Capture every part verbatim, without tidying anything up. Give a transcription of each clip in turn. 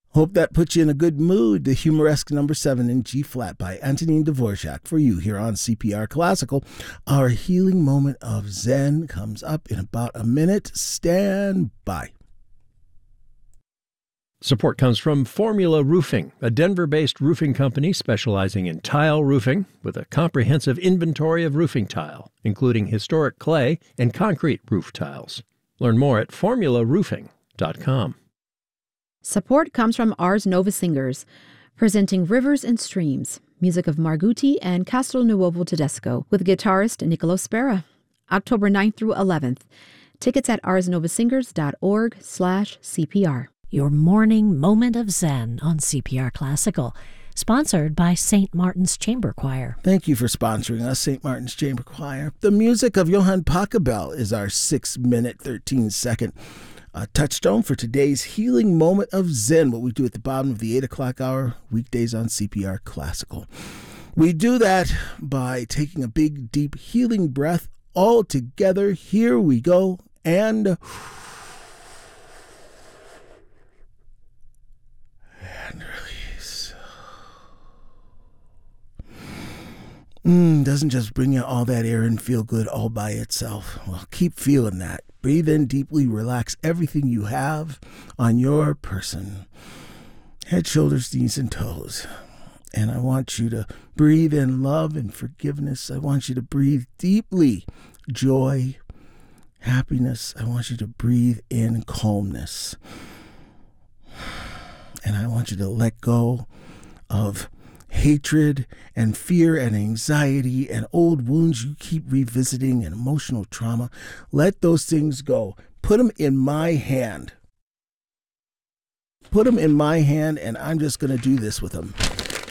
Hope that puts you in a good mood. The Humoresque Number seven in G-flat by Antonin Dvorak for you here on C P R Classical. Our healing moment of Zen comes up in about a minute. Stand by. Support comes from Formula Roofing, a Denver-based roofing company specializing in tile roofing with a comprehensive inventory of roofing tile, including historic clay and concrete roof tiles. Learn more at formula roofing dot com. Support comes from Ars Nova Singers, presenting Rivers and Streams, music of Margutti and Castelnuovo Tedesco, with guitarist Niccolo Spera. October ninth through eleventh. Tickets at arsnovasingers.org slash CPR. Your morning moment of Zen on C P R Classical, sponsored by Saint Martin's Chamber Choir. Thank you for sponsoring us, Saint Martin's Chamber Choir. The music of Johann Pachelbel is our six minute, thirteen second uh, touchstone for today's healing moment of Zen, what we do at the bottom of the eight o'clock hour, weekdays on C P R Classical. We do that by taking a big, deep, healing breath all together. Here we go, and... and release. Mm, doesn't just bring you all that air and feel good all by itself. Well, keep feeling that. Breathe in deeply, relax everything you have on your person. Head, shoulders, knees, and toes. And I want you to breathe in love and forgiveness. I want you to breathe deeply joy, happiness. I want you to breathe in calmness. And I want you to let go of hatred and fear and anxiety and old wounds you keep revisiting and emotional trauma. Let those things go. Put them in my hand. Put them in my hand, and I'm just going to do this with them.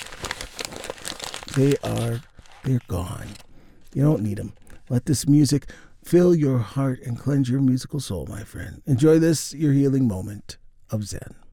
They are, they're gone. You don't need them. Let this music fill your heart and cleanse your musical soul, my friend. Enjoy this, your healing moment of Zen.